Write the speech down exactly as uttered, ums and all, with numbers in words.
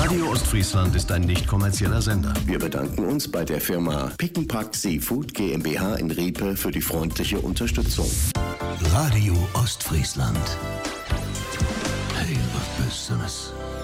Radio Ostfriesland ist ein nicht kommerzieller Sender. Wir bedanken uns bei der Firma Pick and Pack Seafood GmbH in Riepe für die freundliche Unterstützung. Radio Ostfriesland. Hey, was Besseres.